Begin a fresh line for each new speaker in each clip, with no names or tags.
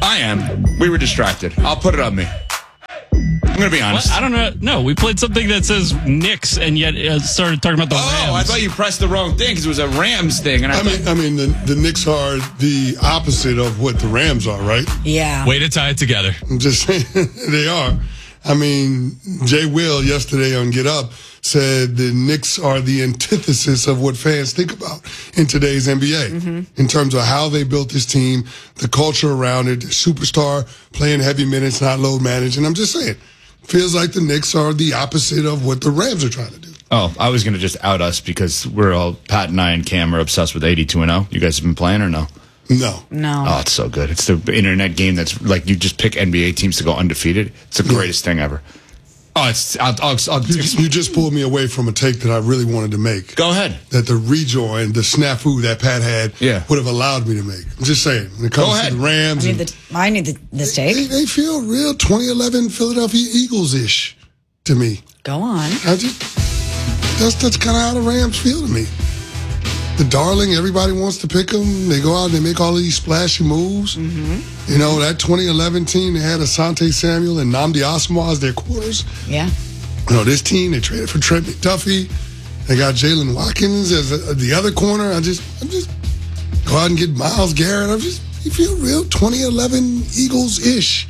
I am. We were distracted. I'll put it on me. I'm going to be honest.
What? I don't know. No, we played something that says Knicks and yet started talking about the Rams.
Oh, I thought you pressed the wrong thing because it was a Rams thing. And I
mean, the Knicks are the opposite of what the Rams are, right?
Yeah.
Way to tie it together.
I'm just saying, they are. I mean, Jay Will yesterday on Get Up said the Knicks are the antithesis of what fans think about in today's NBA in terms of how they built this team, the culture around it, the superstar playing heavy minutes, not load managed. And I'm just saying, feels like the Knicks are the opposite of what the Rams are trying to do.
Oh, I was going to just out us because we're all, Pat and I and Cam are obsessed with 82-0. You guys have been playing or no?
No.
Oh, it's so good. It's the internet game that's like you just pick NBA teams to go undefeated. It's the greatest thing ever. Oh,
You just pulled me away from a take that I really wanted to make.
Go ahead.
That the rejoin, the snafu that Pat had would have allowed me to make. I'm just saying. When it comes to the Rams.
I need this take.
They feel real 2011 Philadelphia Eagles-ish to me.
Go on.
That's kind of how the Rams feel to me. The darling, everybody wants to pick them. They go out and they make all of these splashy moves. You know, that 2011 team, they had Asante Samuel and Nnamdi Asomugha as their quarters.
Yeah.
You know, this team, they traded for Trent McDuffie. They got Jalen Watkins as the other corner. I'm just go out and get Myles Garrett. You feel real 2011 Eagles-ish.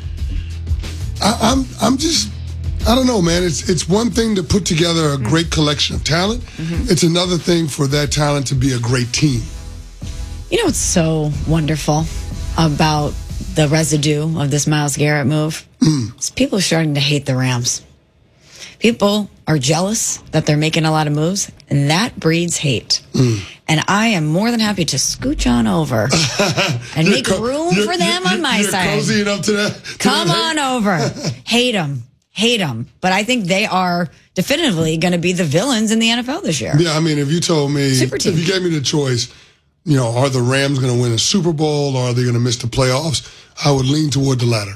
I don't know, man. It's one thing to put together a great collection of talent. It's another thing for that talent to be a great team.
You know what's so wonderful about the residue of this Myles Garrett move? Is people are starting to hate the Rams. People are jealous that they're making a lot of moves, and that breeds hate. And I am more than happy to scooch on over and make room for them on my side.
Cozying up to that.
Come on over. Hate them. But I think they are definitively going to be the villains in the NFL this year.
Yeah, I mean, if you told me, if you gave me the choice, you know, are the Rams going to win a Super Bowl or are they going to miss the playoffs? I would lean toward the latter.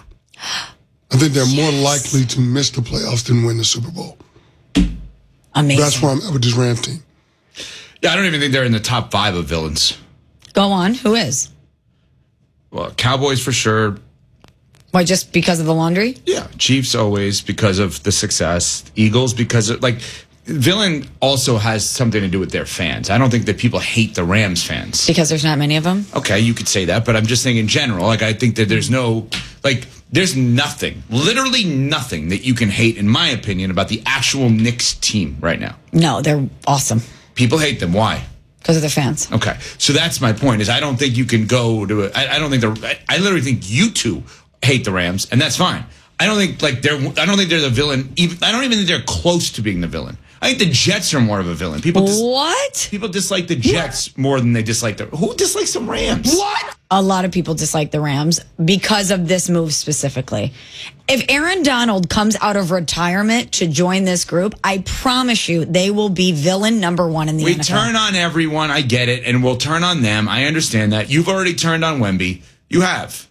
I think they're more likely to miss the playoffs than win the Super Bowl.
Amazing.
That's where I'm at with this Rams team.
Yeah, I don't even think they're in the top 5 of villains.
Go on. Who is?
Well, Cowboys for sure.
Why, just because of the laundry?
Yeah, Chiefs always because of the success. Eagles because of, villain also has something to do with their fans. I don't think that people hate the Rams fans.
Because there's not many of them?
Okay, you could say that, but I'm just saying in general, I think that there's there's nothing, literally nothing that you can hate, in my opinion, about the actual Knicks team right now.
No, they're awesome.
People hate them. Why?
Because of their fans.
Okay, so that's my point, is I don't think you can go to I literally think you two hate the Rams, and that's fine. I don't think they're the villain. I don't even think they're close to being the villain. I think the Jets are more of a villain. People dislike the Jets more than they dislike who dislikes the Rams?
What? A lot of people dislike the Rams because of this move specifically. If Aaron Donald comes out of retirement to join this group, I promise you they will be villain number 1 in the NFL.
We turn on everyone. I get it, and we'll turn on them. I understand that. You've already turned on Wemby. You have.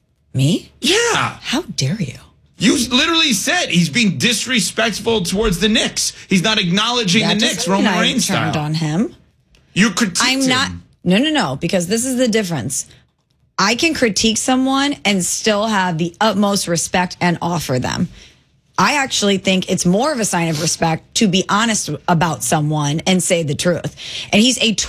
Me?
Yeah.
How dare you?
You literally said he's being disrespectful towards the Knicks. He's not acknowledging the Knicks, Roman Reigns style.
Turned on him.
You critiqued him.
No, because this is the difference. I can critique someone and still have the utmost respect and offer them. I actually think it's more of a sign of respect to be honest about someone and say the truth. And he's a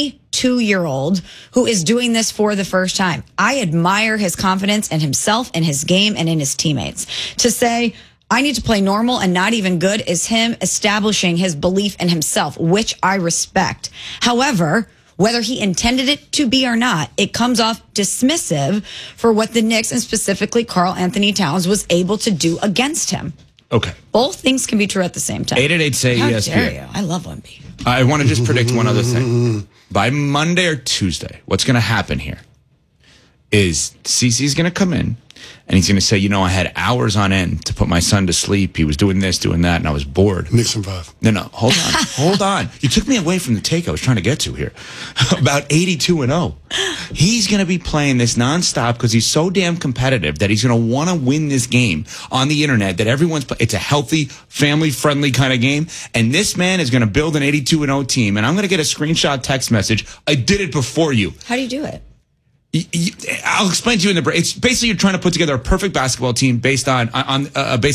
22-year-old who is doing this for the first time. I admire his confidence in himself, in his game, and in his teammates. To say, I need to play normal and not even good is him establishing his belief in himself, which I respect. However, whether he intended it to be or not, it comes off dismissive for what the Knicks and specifically Karl Anthony Towns was able to do against him.
Okay.
Both things can be true at the same time.
888-SAY ESPN.
How dare you? I love Wemby.
I want to just predict one other thing. By Monday or Tuesday, what's going to happen here is CeCe's going to come in, and he's going to say, I had hours on end to put my son to sleep. He was doing this, doing that, and I was bored.
Nixon 5.
No, hold on. Hold on. You took me away from the take I was trying to get to here. About 82-0. He's going to be playing this nonstop because he's so damn competitive that he's going to want to win this game on the internet that it's a healthy, family-friendly kind of game. And this man is going to build an 82-0 team, and I'm going to get a screenshot text message. I did it before you.
How do you do it?
I'll explain to you in the break. It's basically you're trying to put together a perfect basketball team based on